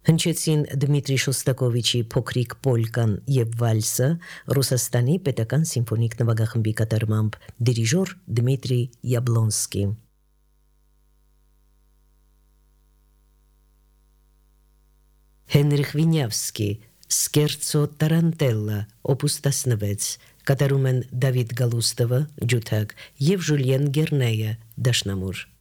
Հնչեցին Դմիտրի Շոստակովիչի Փոքրիկ Պոլկան եւ վալսը Ռուսաստանի պետական սիմֆոնիկ նվագախմբի կատարմամբ դիրիժոր Դմիտրի Յաբլոնսկի Հենրիխ Վինյավսկի Սկերցո Տարանտելլա օպուս 16 կատարում են Դավիթ Գալուստովը ջութակ եւ Ժուլիեն Գերնեյը դաշնամուր